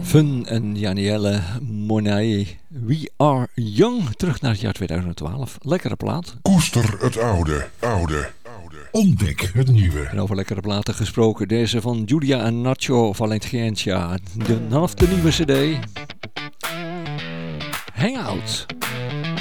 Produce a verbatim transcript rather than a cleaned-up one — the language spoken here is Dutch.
Fun en Janielle Monáe. We Are Young. Terug naar het jaar tweeduizend twaalf. Lekkere plaat. Koester het oude, oude, oude. Ontdek het nieuwe. En over lekkere platen gesproken. Deze van Julia en Nacho Valencia. De half de nieuwe cd. Hangout.